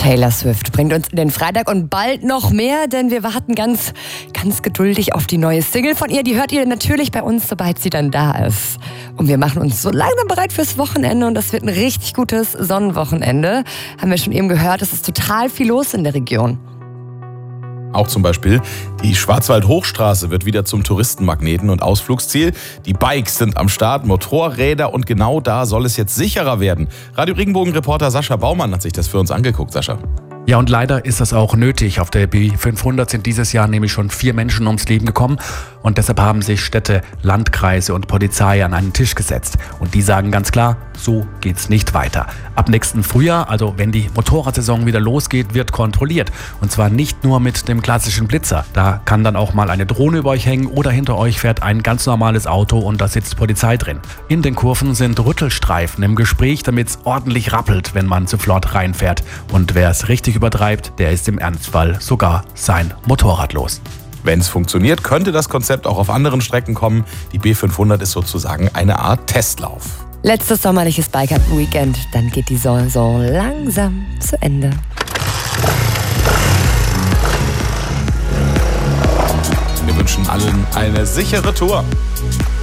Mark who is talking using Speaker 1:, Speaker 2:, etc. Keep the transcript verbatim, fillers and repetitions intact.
Speaker 1: Taylor Swift bringt uns in den Freitag und bald noch mehr, denn wir warten ganz, ganz geduldig auf die neue Single von ihr. Die hört ihr natürlich bei uns, sobald sie dann da ist. Und wir machen uns so langsam bereit fürs Wochenende und das wird ein richtig gutes Sonnenwochenende. Haben wir schon eben gehört, es ist total viel los in der Region.
Speaker 2: Auch zum Beispiel die Schwarzwald-Hochstraße wird wieder zum Touristenmagneten und Ausflugsziel. Die Bikes sind am Start, Motorräder und genau da soll es jetzt sicherer werden. Radio Regenbogen-Reporter Sascha Baumann hat sich das für uns angeguckt. Sascha.
Speaker 3: Ja, und leider ist das auch nötig. Auf der B fünfhundert sind dieses Jahr nämlich schon vier Menschen ums Leben gekommen. Und deshalb haben sich Städte, Landkreise und Polizei an einen Tisch gesetzt. Und die sagen ganz klar, so geht's nicht weiter. Ab nächsten Frühjahr, also wenn die Motorradsaison wieder losgeht, wird kontrolliert. Und zwar nicht nur mit dem klassischen Blitzer. Da kann dann auch mal eine Drohne über euch hängen oder hinter euch fährt ein ganz normales Auto und da sitzt Polizei drin. In den Kurven sind Rüttelstreifen im Gespräch, damit es ordentlich rappelt, wenn man zu flott reinfährt. Und wer es richtig übertreibt, der ist im Ernstfall sogar sein Motorrad los.
Speaker 2: Wenn es funktioniert, könnte das Konzept auch auf anderen Strecken kommen. Die B fünfhundert ist sozusagen eine Art Testlauf.
Speaker 1: Letztes sommerliches Bike-Up-Weekend, dann geht die Saison langsam zu Ende.
Speaker 2: Wir wünschen allen eine sichere Tour.